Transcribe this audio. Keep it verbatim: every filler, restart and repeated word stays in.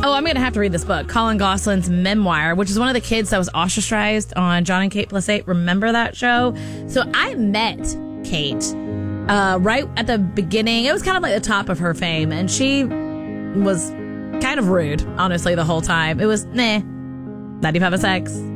Oh, I'm going to have to read this book, Colin Goslin's memoir, which is one of the kids that was ostracized on John and Kate Plus eight. Remember that show? So I met Kate uh, right at the beginning. It was kind of like the top of her fame, and she was kind of rude, honestly, the whole time. It was, meh, ninety-five sex.